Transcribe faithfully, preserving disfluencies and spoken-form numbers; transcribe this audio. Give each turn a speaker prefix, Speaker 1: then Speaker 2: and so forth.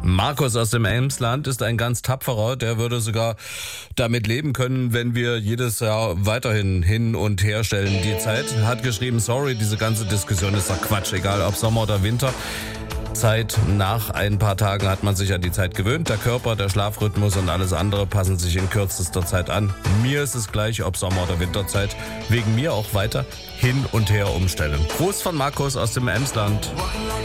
Speaker 1: Markus aus dem Emsland ist ein ganz tapferer, der würde sogar damit leben können, wenn wir jedes Jahr weiterhin hin und her stellen. Die Zeit hat geschrieben, sorry, diese ganze Diskussion ist doch Quatsch, egal ob Sommer oder Winter. Zeit nach ein paar Tagen hat man sich an die Zeit gewöhnt. Der Körper, der Schlafrhythmus und alles andere passen sich in kürzester Zeit an. Mir ist es gleich, ob Sommer- oder Winterzeit. Wegen mir auch weiter hin und her umstellen. Gruß von Markus aus dem Emsland.